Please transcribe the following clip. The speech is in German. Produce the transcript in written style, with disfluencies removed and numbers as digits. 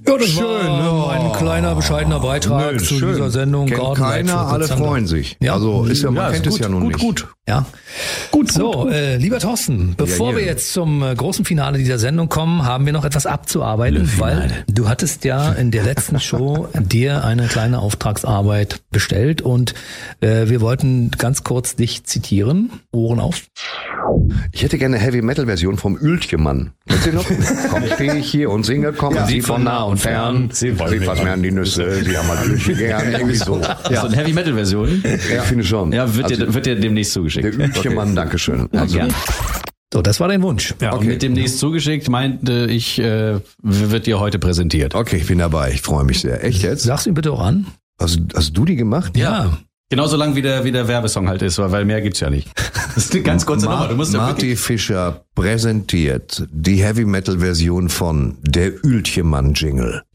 Ja, das Schön, war ein kleiner, bescheidener Beitrag zu dieser Sendung. Kennt Garden Light keiner, for alle Zander. freuen sich. Ja. Also ist ja, man kennt ist es ja nun nicht. Gut. Ja. Gut, so, lieber Thorsten, bevor hier. wir jetzt zum großen Finale dieser Sendung kommen, haben wir noch etwas abzuarbeiten, weil du hattest ja in der letzten Show dir eine kleine Auftragsarbeit bestellt und wir wollten ganz kurz dich zitieren. Ohren auf. Ich hätte gerne eine Heavy-Metal-Version vom Ültjemann. Kennst du noch? Komm, stehe ich hier und singe, kommen Sie von nah und fern. Sie fassen mir an die Nüsse, Sie haben mal Ültje gern. Irgendwie so. Ja. So eine Heavy-Metal-Version? Ich finde schon. Ja, wird dir demnächst Der zugeschickt. Ültjemann, Dankeschön. Also, Gern. So, das war dein Wunsch. Ja, und mit demnächst zugeschickt meinte ich, wird dir heute präsentiert. okay, ich bin dabei. Ich freue mich sehr. Echt jetzt? Sag's ihm bitte auch an. Hast du die gemacht? Ja. Genauso lang wie der Werbesong halt ist, weil mehr gibt's ja nicht. Das ist eine ganz kurze Nummer. Du musst ja Marty wirklich- Fischer präsentiert die Heavy-Metal-Version von Der Ültjemann-Jingle.